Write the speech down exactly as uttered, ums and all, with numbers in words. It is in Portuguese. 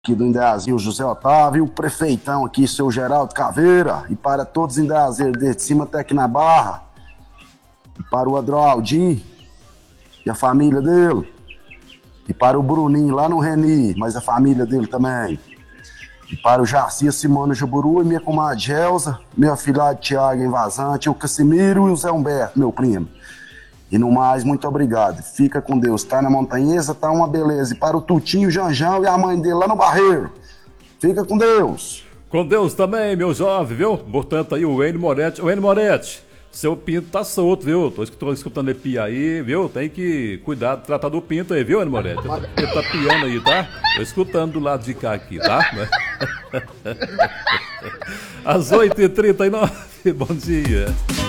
aqui do Indaiazinho, José Otávio, o prefeitão aqui, seu Geraldo Caveira, e para todos os indaiazeiros, desde cima até aqui na Barra, e para o Adroaldi e a família dele, e para o Bruninho lá no Reni, mas a família dele também, e para o Jaci, Simone Juburu e minha comadre Gelsa, meu afilhado Tiago em Vazante, o Cassimiro e o Zé Humberto, meu primo. E no mais, muito obrigado. Fica com Deus. Tá na montanhesa, tá uma beleza. E para o Tutinho, o Janjão e a mãe dele lá no Barreiro. Fica com Deus. Com Deus também, meu jovem, viu? Portanto, aí o Enio Moretti. O Enio Moretti, seu pinto tá solto, viu? Tô, tô escutando ele pia aí, viu? Tem que cuidar, tratar do pinto aí, viu, Enio Moretti? Ele tá piando aí, tá? Tô escutando do lado de cá aqui, tá? Às oito e trinta e nove, bom dia.